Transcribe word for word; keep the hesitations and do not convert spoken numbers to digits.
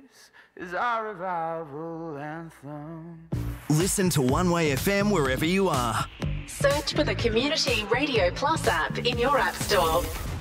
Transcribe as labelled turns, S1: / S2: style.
S1: is our revival anthem.
S2: Listen to One Way F M wherever you are.
S3: Search for the Community Radio Plus app in your app store.